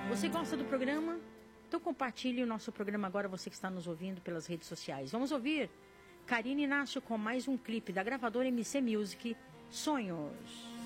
Você gosta do programa? Então compartilhe o nosso programa agora, você que está nos ouvindo pelas redes sociais. Vamos ouvir Karine Inácio com mais um clipe da gravadora MC Music, Sonhos.